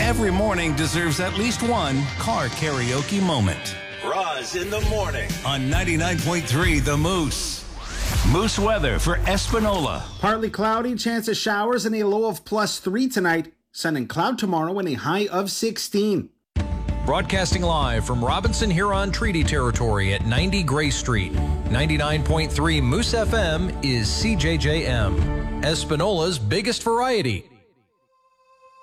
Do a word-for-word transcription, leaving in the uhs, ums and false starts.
Every morning deserves at least one car karaoke moment. Roz in the morning On ninety-nine point three The Moose. Moose weather for Espanola. Partly cloudy, chance of showers and a low of plus three tonight. Sun and cloud tomorrow and a high of sixteen. Broadcasting live from Robinson Huron Treaty Territory at ninety Gray Street. ninety-nine point three Moose F M is C J J M, Espanola's biggest variety.